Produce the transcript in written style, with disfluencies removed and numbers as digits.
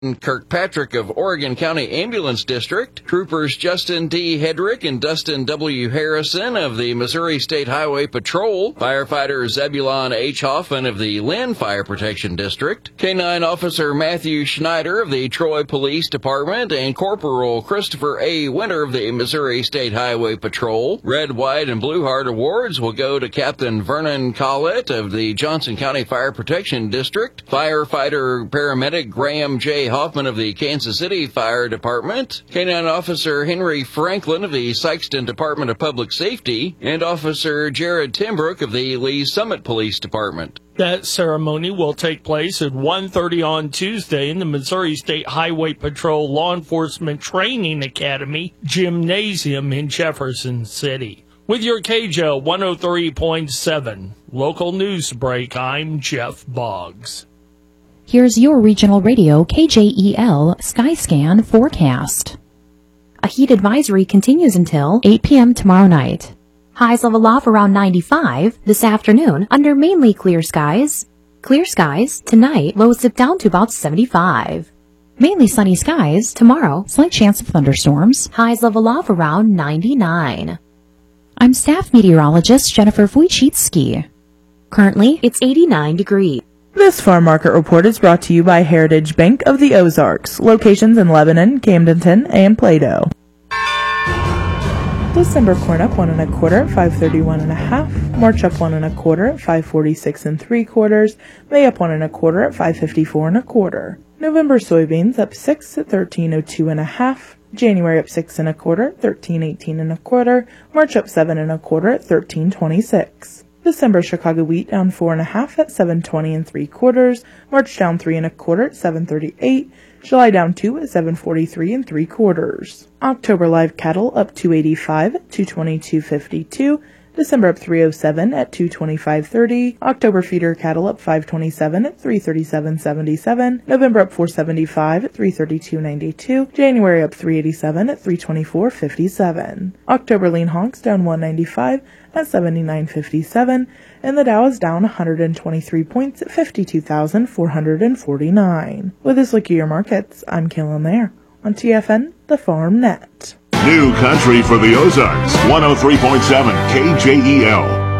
Kirkpatrick of Oregon County Ambulance District, Troopers Justin D. Hedrick and Dustin W. Harrison of the Missouri State Highway Patrol, Firefighter Zebulon H. Hoffman of the Lynn Fire Protection District, K-9 Officer Matthew Schneider of the Troy Police Department, and Corporal Christopher A. Winter of the Missouri State Highway Patrol. Red, White, and Blue Heart Awards will go to Captain Vernon Collett of the Johnson County Fire Protection District, Firefighter Paramedic Graham J. Hoffman of the Kansas City Fire Department, K-9 Officer Henry Franklin of the Sikeston Department of Public Safety, and Officer Jared Timbrook of the Lee Summit Police Department. That ceremony will take place at 1:30 on Tuesday in the Missouri State Highway Patrol Law Enforcement Training Academy Gymnasium in Jefferson City. With your KJO 103.7 local news break, I'm Jeff Boggs. Here's your regional radio KJEL Skyscan forecast. A heat advisory continues until 8 p.m. tomorrow night. Highs level off around 95 this afternoon under mainly clear skies. Clear skies tonight, lows dip down to about 75. Mainly sunny skies tomorrow, slight chance of thunderstorms. Highs level off around 99. I'm staff meteorologist Jennifer Wojcicki. Currently, it's 89 degrees. This farm market report is brought to you by Heritage Bank of the Ozarks, locations in Lebanon, Camdenton, and Plato. December corn up 1 1/4 at 531 1/2. March up 1 1/4 at 546 3/4. May up 1 1/4 at 554 1/4. November soybeans up 6 at 1302 1/2. January up 6 1/4 at 1318 1/4. March up 7 1/4 at 1326. December Chicago wheat down 4 1/2 at 720 3/4. March down 3 1/4 at 738. July down 2 at 743 3/4. October live cattle up 285 at 222.52. December up 307 at 225.30. October feeder cattle up 527 at 337.77. November up 475 at 332.92. January up 387 at 324.57. October lean honks down 195 at 79.57. And the Dow is down 123 points at 52,449. With this look at your markets, I'm Kaylin Lair on TFN, the Farm Net. New country for the Ozarks, 103.7 KJEL.